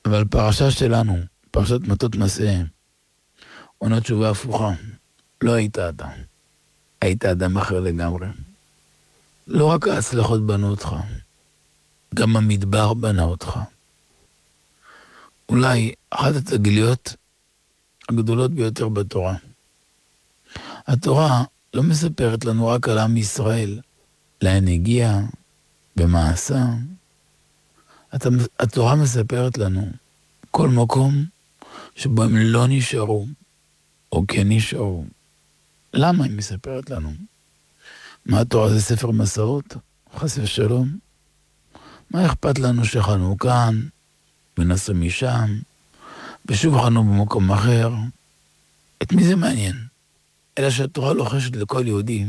אבל פרשה שלנו, פרשת מטות מסע, עונה תשובה הפוכה. לא היית אתה. היית אדם אחר לגמרי. לא רק ההצלחות בנו אותך, גם המדבר בנה אותך. אולי אחת התגליות הגדולות ביותר בתורה. התורה לא מספרת לנו רק על עם ישראל, לאן הגיע, במעשה. התורה מספרת לנו כל מקום שבו הם לא נשארו, או כן נשארו. למה היא מספרת לנו? מה התורה זה ספר מסעות? חס ושלום. מה אכפת לנו שחנו כאן, ונסו משם, ושוב חנו במקום אחר? את מי זה מעניין? אלא שהתורה לוחשת לכל יהודי,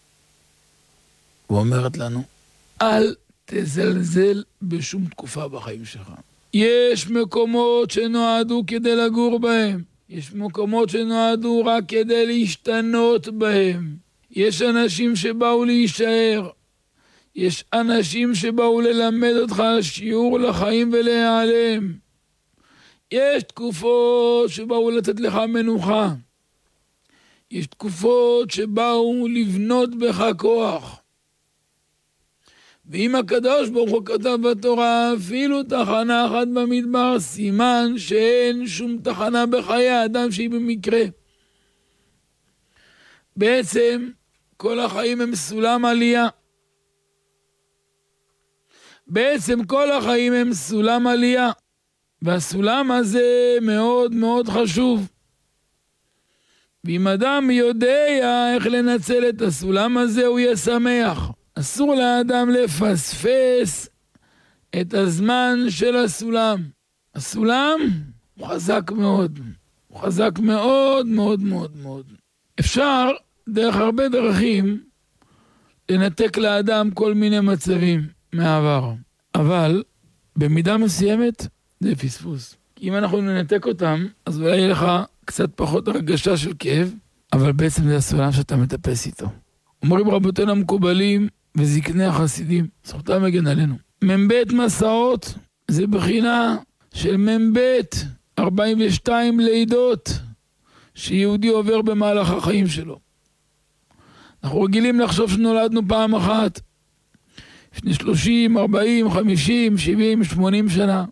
ואומרת לנו, אל תזלזל בשום תקופה בחיים שלך. יש מקומות שנועדו כדי לגור בהם. יש מקומות שנועדו רק כדי להשתנות בהם. יש אנשים שבאו להישאר. יש אנשים שבאו ללמד אותך שיעור לחיים ולהיעלם. יש תקופות שבאו לתת לך מנוחה. יש תקופות שבאו לבנות בך כוח. ואם הקדוש ברוך הוא כתב בתורה אפילו תחנה אחת במדבר, סימן שאין שום תחנה בחיי האדם שהיא במקרה. בעצם כל החיים הם סולם עלייה. והסולם הזה מאוד מאוד חשוב. ואם אדם יודע איך לנצל את הסולם הזה, הוא יהיה שמח. אסור לאדם לפספס את הזמן של הסולם. הסולם הוא חזק מאוד. הוא חזק מאוד מאוד מאוד מאוד. אפשר דרך הרבה דרכים לנתק לאדם כל מיני מצבים מהעבר. אבל במידה מסוימת זה פספוס. כי אם אנחנו ננתק אותם, אז אולי יהיה לך קצת פחות הרגשה של כאב, אבל בעצם זה הסולם שאתה מטפס איתו. אומרים רבותינו המקובלים וזקני החסידים, זכותם מגן עלינו. מ"ב מסעות זה בחינה של מ"ב 42 לידות שיהודי עובר במהלך החיים שלו. אנחנו רגילים לחשוב שנולדנו פעם אחת, לפני 30, 40, 50, 70, 80 שנה.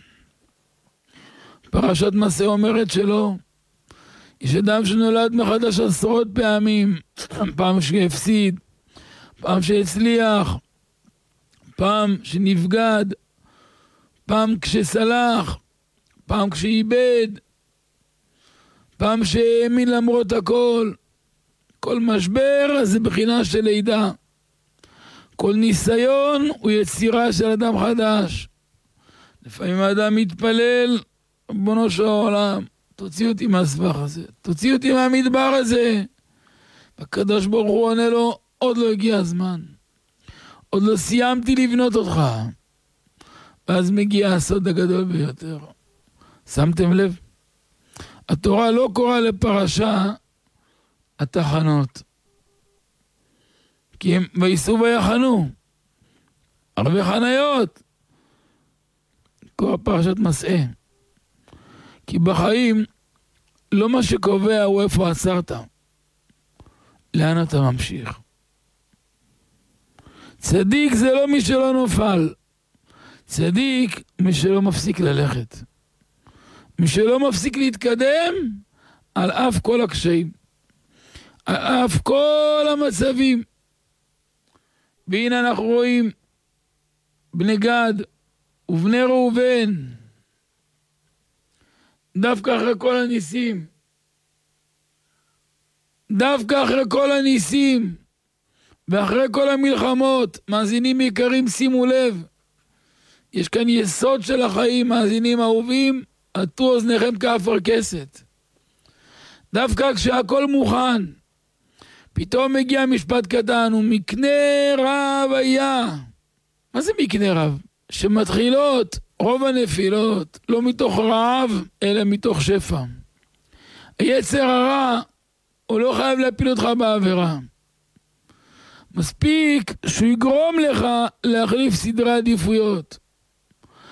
פרשת מסע אומרת שלא. יש אדם שנולד מחדש עשרות פעמים, פעם שהפסיד, פעם שהצליח, פעם שנבגד, פעם כשסלח, פעם כשאיבד, פעם שהאמין למרות הכל. כל משבר זה בחינה של לידה. כל ניסיון הוא יצירה של אדם חדש. לפעמים האדם מתפלל, ריבונו של העולם, תוציא אותי מהסבך הזה, תוציא אותי מהמדבר הזה. והקדוש ברוך הוא עונה לו, עוד לא הגיע הזמן. עוד לא סיימתי לבנות אותך. ואז מגיע הסוד הגדול ביותר. שמתם לב? התורה לא קוראה לפרשה התחנות. כי הם וייסעו ויחנו. הרבה חניות. קורא פרשת מסע. כי בחיים לא מה שקובע הוא איפה עצרת. לאן אתה ממשיך. צדיק זה לא מי שלא נופל. צדיק מי שלא מפסיק ללכת. מי שלא מפסיק להתקדם על אף כל הקשיים. על אף כל המצבים. והנה אנחנו רואים בני גד ובני ראובן. דווקא אחרי כל הניסים. דווקא אחרי כל הניסים. ואחרי כל המלחמות. מאזינים יקרים, שימו לב. יש כאן יסוד של החיים, מאזינים אהובים. עטו אוזניכם כאפרכסת. דווקא כשהכל מוכן. פתאום מגיע משפט קטן, ומקנה רב היה. מה זה מקנה רב? שמתחילות רוב הנפילות, לא מתוך רעב, אלא מתוך שפע. היצר הרע, הוא לא חייב להפיל אותך בעבירה. מספיק שהוא יגרום לך להחליף סדרי עדיפויות.